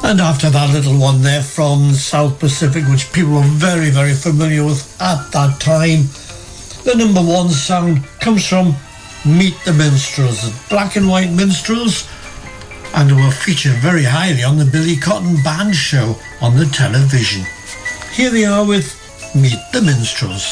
And after that little one there from South Pacific, which people were very, very familiar with at that time, the number one sound comes from Meet the Minstrels, black and white minstrels, and were featured very highly on the Billy Cotton Band show on the television. Here they are with Meet the Minstrels.